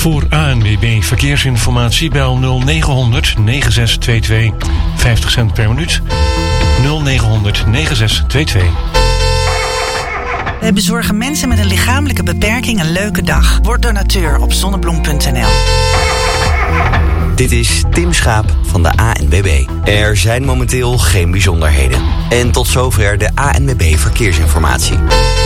Voor ANWB Verkeersinformatie bel 0900 9622. 50 cent per minuut. 0900 9622. We bezorgen mensen met een lichamelijke beperking een leuke dag. Word donateur op zonnebloem.nl. Dit is Tim Schaap van de ANWB. Er zijn momenteel geen bijzonderheden. En tot zover de ANWB Verkeersinformatie.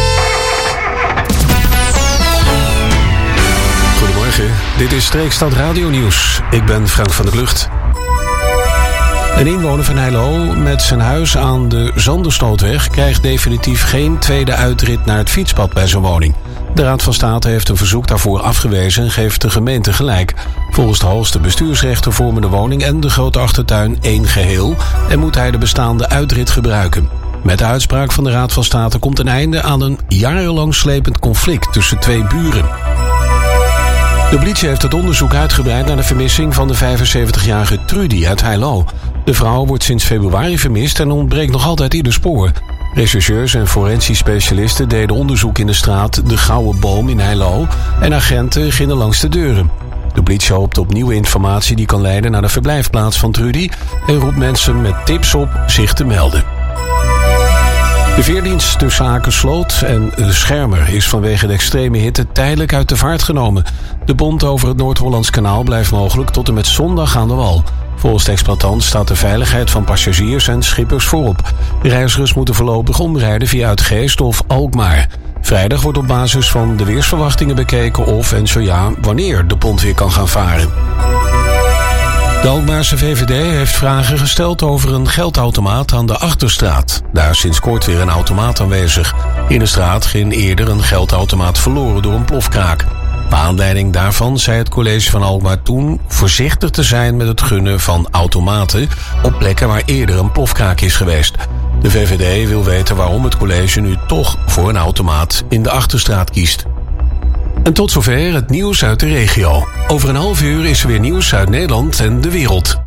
Goedemorgen, dit is Streekstad Radio Nieuws. Ik ben Frank van der Klucht. Een inwoner van Heilo met zijn huis aan de Zanderstootweg krijgt definitief geen tweede uitrit naar het fietspad bij zijn woning. De Raad van State heeft een verzoek daarvoor afgewezen en geeft de gemeente gelijk. Volgens de hoogste bestuursrechter vormen de woning en de grote achtertuin één geheel en moet hij de bestaande uitrit gebruiken. Met de uitspraak van de Raad van State komt een einde aan een jarenlang slepend conflict tussen twee buren. De politie heeft het onderzoek uitgebreid naar de vermissing van de 75-jarige Trudy uit Heilo. De vrouw wordt sinds februari vermist en ontbreekt nog altijd ieder spoor. Rechercheurs en forensisch specialisten deden onderzoek in de straat De Gouden Boom in Heilo en agenten gingen langs de deuren. De politie hoopt op nieuwe informatie die kan leiden naar de verblijfplaats van Trudy en roept mensen met tips op zich te melden. De veerdienst tussen Akersloot en de Schermer is vanwege de extreme hitte tijdelijk uit de vaart genomen. De bond over het Noord-Hollands kanaal blijft mogelijk tot en met zondag aan de wal. Volgens de exploitant staat de veiligheid van passagiers en schippers voorop. Reizigers moeten voorlopig omrijden via Uitgeest of Alkmaar. Vrijdag wordt op basis van de weersverwachtingen bekeken of en zo ja wanneer de bond weer kan gaan varen. De Alkmaarse VVD heeft vragen gesteld over een geldautomaat aan de Achterstraat. Daar is sinds kort weer een automaat aanwezig. In de straat ging eerder een geldautomaat verloren door een plofkraak. Naar aanleiding daarvan zei het college van Alkmaar toen voorzichtig te zijn met het gunnen van automaten op plekken waar eerder een plofkraak is geweest. De VVD wil weten waarom het college nu toch voor een automaat in de Achterstraat kiest. En tot zover het nieuws uit de regio. Over een half uur is er weer nieuws uit Nederland en de wereld.